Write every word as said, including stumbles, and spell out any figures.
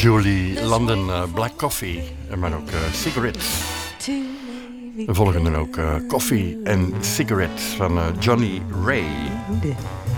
Julie London, uh, Black Coffee, maar ook uh, Cigarettes. We volgen dan ook uh, Coffee and Cigarettes van uh, Johnny Ray.